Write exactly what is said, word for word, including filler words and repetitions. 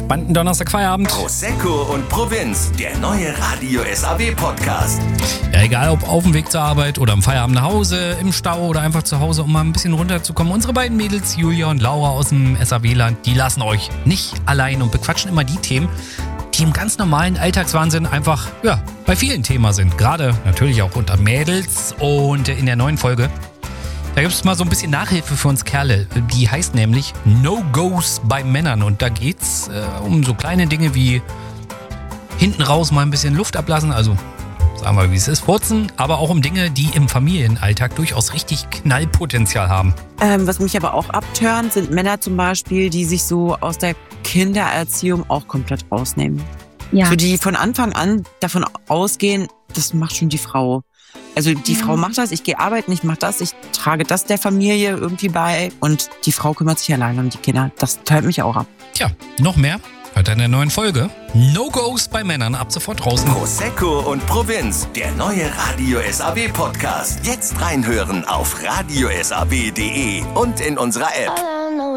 entspannten Donnerstag-Feierabend. Prosecco und Provinz, der neue Radio S A W-Podcast. Ja, egal ob auf dem Weg zur Arbeit oder am Feierabend nach Hause, im Stau oder einfach zu Hause, um mal ein bisschen runterzukommen. Unsere beiden Mädels, Julia und Laura aus dem S A W-Land, die lassen euch nicht allein und bequatschen immer die Themen, die im ganz normalen Alltagswahnsinn einfach, ja, bei vielen Thema sind. Gerade natürlich auch unter Mädels. Und in der neuen Folge, da gibt es mal so ein bisschen Nachhilfe für uns Kerle. Die heißt nämlich No-Gos bei Männern. Und da geht's äh, um so kleine Dinge wie hinten raus mal ein bisschen Luft ablassen. Also sagen wir, wie es ist, furzen. Aber auch um Dinge, die im Familienalltag durchaus richtig Knallpotenzial haben. Ähm, was mich aber auch abturnt, sind Männer zum Beispiel, die sich so aus der Kindererziehung auch komplett rausnehmen. Ja. So die von Anfang an davon ausgehen, das macht schon die Frau. Also die Ja. Frau macht das, ich gehe arbeiten, ich mache das, ich trage das der Familie irgendwie bei und die Frau kümmert sich allein um die Kinder. Das teilt mich auch ab. Tja, noch mehr hört ihr in der neuen Folge. No-Gos bei Männern, ab sofort draußen. Prosecco und Provinz, der neue Radio S A W-Podcast. Jetzt reinhören auf radio s a w punkt d e und in unserer App.